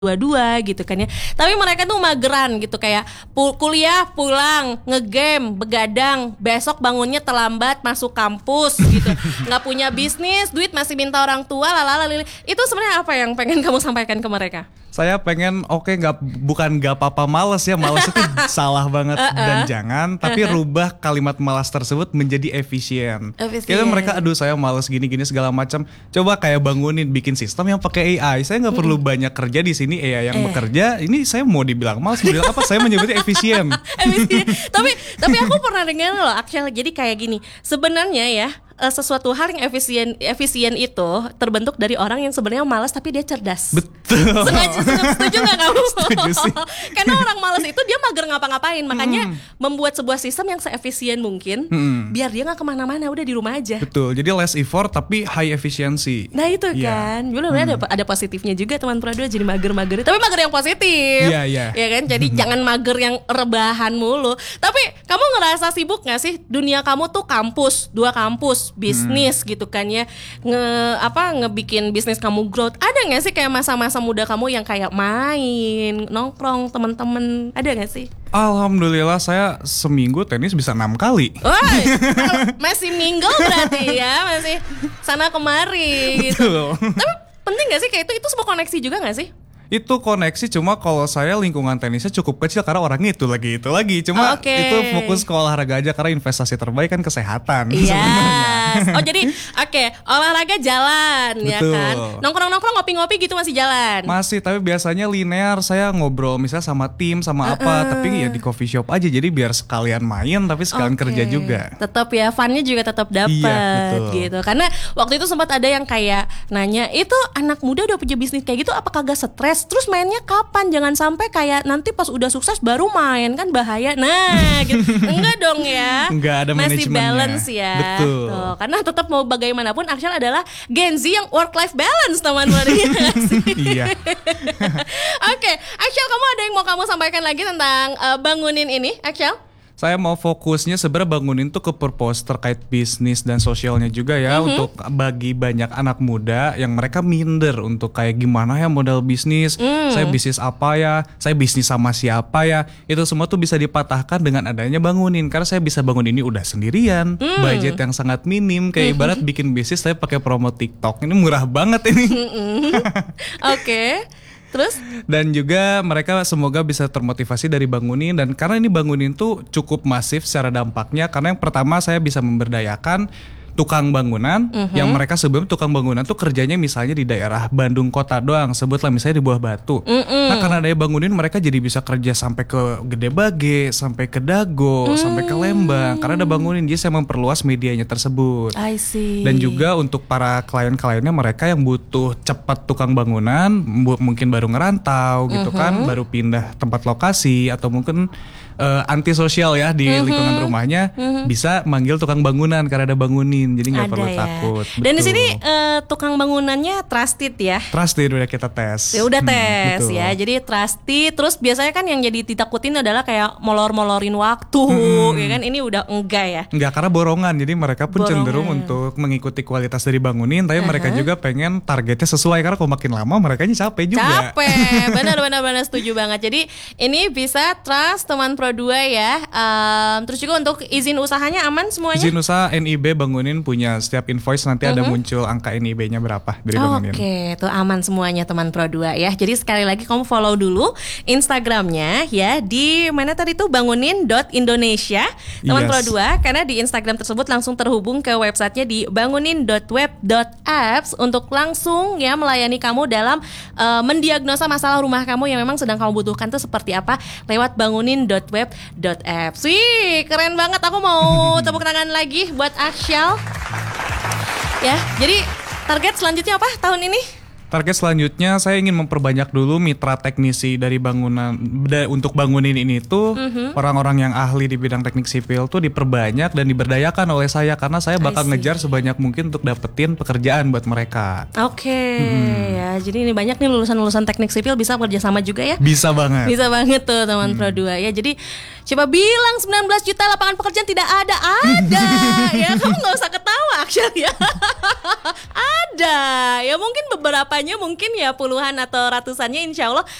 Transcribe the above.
dua-dua gitu kan ya. Tapi mereka tuh mageran gitu, kayak kuliah pulang, ngegame, begadang, besok bangunnya terlambat masuk kampus gitu. Nggak punya bisnis, duit masih minta orang tua, lalala. Itu sebenarnya apa yang pengen kamu sampaikan ke mereka? Saya pengen bukan gak apa-apa malas ya, malas itu salah banget dan jangan, tapi rubah kalimat malas tersebut menjadi efisien. Kayaknya mereka saya malas gini-gini segala macam. Coba kayak bangunin bikin sistem yang pakai AI. Saya nggak perlu banyak kerja di sini, AI yang bekerja. Ini saya mau dibilang malas, mau dibilang apa? Saya menyebutnya efisien. Tapi aku pernah dengar loh, actually, jadi kayak gini. Sebenarnya ya, sesuatu hal yang efisien itu terbentuk dari orang yang sebenarnya malas tapi dia cerdas. Betul. Setuju nggak kamu? Setuju sih. Karena orang malas itu dia mager ngapa-ngapain, makanya membuat sebuah sistem yang seefisien mungkin, biar dia nggak kemana-mana, udah di rumah aja. Betul. Jadi less effort tapi high efficiency. Nah itu kan, sebenarnya ada positifnya juga teman Pro 2, jadi mager, tapi mager yang positif. Iya. Ya kan, jadi jangan mager yang rebahan mulu. Tapi kamu ngerasa sibuk nggak sih? Dunia kamu tuh kampus, 2 kampus, bisnis gitu kan ya, ngebikin bisnis kamu growth. Ada nggak sih kayak masa-masa muda kamu yang kayak main, nongkrong, temen-temen, ada nggak sih? Alhamdulillah saya seminggu tenis bisa 6 kali. Masih mingle berarti ya, masih sana kemari gitu. Tapi penting nggak sih kayak itu sebuah koneksi juga nggak sih? Itu koneksi, cuma kalau saya lingkungan tenisnya cukup kecil karena orangnya itu lagi. Cuma itu fokus ke olahraga aja karena investasi terbaik kan kesehatan. Yes. Jadi olahraga jalan. Betul. Ya kan. Nongkrong-nongkrong, ngopi-ngopi gitu masih jalan. Masih, tapi biasanya linear. Saya ngobrol misalnya sama tim sama apa, tapi ya di coffee shop aja. Jadi biar sekalian main tapi sekalian kerja juga. Tetap ya, funnya juga tetap dapat gitu. Karena waktu itu sempat ada yang kayak nanya, itu anak muda udah punya bisnis kayak gitu apa kagak stres? Terus mainnya kapan? Jangan sampai kayak nanti pas udah sukses baru main, kan bahaya. Nah gitu. Enggak dong ya. Enggak ada masih manajemennya. Balance ya. Betul. Tuh, karena tetap mau bagaimanapun Aksyal adalah Gen Z yang work life balance teman-teman. Iya. Oke, Aksyal, kamu ada yang mau kamu sampaikan lagi tentang bangunin ini, Aksyal? Saya mau fokusnya sebenarnya bangunin tuh ke purpose terkait bisnis dan sosialnya juga ya, untuk bagi banyak anak muda yang mereka minder untuk kayak gimana ya modal bisnis, saya bisnis apa ya, saya bisnis sama siapa ya, itu semua tuh bisa dipatahkan dengan adanya bangunin. Karena saya bisa bangun ini udah sendirian, budget yang sangat minim, kayak ibarat bikin bisnis saya pakai promo TikTok, ini murah banget ini. Oke. Terus? Dan juga mereka semoga bisa termotivasi dari bangunin. Dan karena ini bangunin tuh cukup masif secara dampaknya, karena yang pertama saya bisa memberdayakan tukang bangunan yang mereka sebelum tukang bangunan tuh kerjanya misalnya di daerah Bandung kota doang, sebutlah misalnya di Buah Batu. Nah karena ada bangunin mereka jadi bisa kerja sampai ke Gede Bage, sampai ke Dago, sampai ke Lembang. Karena ada bangunin, jadi saya memperluas medianya tersebut. I see. Dan juga untuk para klien-kliennya mereka yang butuh cepat tukang bangunan, mungkin baru ngerantau gitu kan, baru pindah tempat lokasi atau mungkin antisosial ya di lingkungan rumahnya, bisa manggil tukang bangunan karena ada bangunin, jadi nggak perlu takut. Dan di sini tukang bangunannya trusted ya. Trusted, udah kita tes. Ya udah tes betul. ya, jadi trusted. Terus biasanya kan yang jadi ditakutin adalah kayak molor-molorin waktu, ya kan? Ini udah enggak ya? Enggak, karena borongan, jadi mereka pun cenderung untuk mengikuti kualitas dari bangunin, tapi mereka juga pengen targetnya sesuai, karena kalau makin lama mereka capek juga. Capek, benar setuju banget. Jadi ini bisa trust teman Pro 2 ya. Terus juga untuk izin usahanya aman semuanya? Izin usaha NIB bangunin punya setiap invoice nanti ada muncul angka NIB-nya berapa dari bangunin. Oke, itu aman semuanya teman Pro 2 ya. Jadi sekali lagi kamu follow dulu Instagramnya ya, di mana tadi tuh bangunin.indonesia teman Pro 2, karena di Instagram tersebut langsung terhubung ke websitenya di bangunin.web.apps untuk langsung ya melayani kamu dalam mendiagnosa masalah rumah kamu yang memang sedang kamu butuhkan tuh seperti apa lewat bangunin.web.apps. Wih, keren banget. Aku mau tepuk tangan lagi buat Aksyal. Ya, jadi target selanjutnya apa tahun ini? Target selanjutnya saya ingin memperbanyak dulu mitra teknisi dari bangunan untuk bangunin ini tuh orang-orang yang ahli di bidang teknik sipil tuh diperbanyak dan diberdayakan oleh saya, karena saya bakal ngejar sebanyak mungkin untuk dapetin pekerjaan buat mereka. Oke, ya. Jadi ini banyak nih lulusan-lulusan teknik sipil bisa kerja sama juga ya. Bisa banget. Bisa banget tuh teman Pro 2 ya. Jadi coba bilang 19 juta lapangan pekerjaan tidak ada. Ya, kamu nggak usah ketawa Aksyal ya. Ada. Ya mungkin beberapa angkanya mungkin ya puluhan atau ratusannya insya Allah